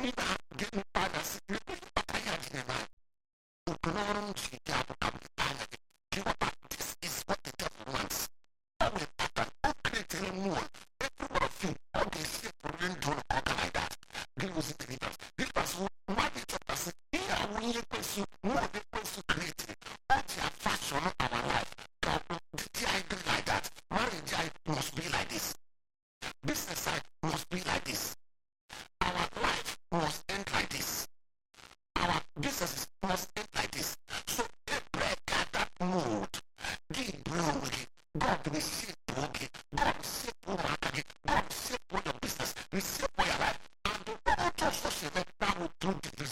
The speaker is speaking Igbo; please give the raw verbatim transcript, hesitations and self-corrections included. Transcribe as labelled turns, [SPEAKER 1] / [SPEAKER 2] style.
[SPEAKER 1] is what the devil wants. Every pattern, every anyone, every one of you, all they say for you don't order like that. Give us the leaders. Leaders will mark it up and say, here we need to more than to create it. What's your fashion of our life? The idea like that. Marriage must be like this. Business side must be like this. Our life must end like this. Our businesses must end like this. So break that mood. Give glory. God will save you. God will save you. God will save you your business. Will save you your life. And the world just such a that will through the